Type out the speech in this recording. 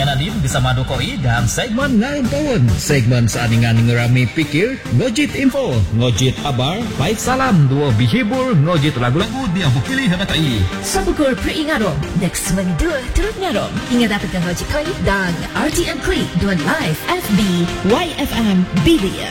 Dengan Adin bersama Dokoi dan segmen Ngayon Tahun. Segmen seaningan ngerami pikir, ngojit info, ngojit kabar, baik salam, dua bihibur, ngojit lagu-lagu dia bukili hendakai. Sabukur peringatong, next month dua turut ngarong. Ingat dapatkan ngojit koi dan RTM Klik, dua live FB, YFM Bilia.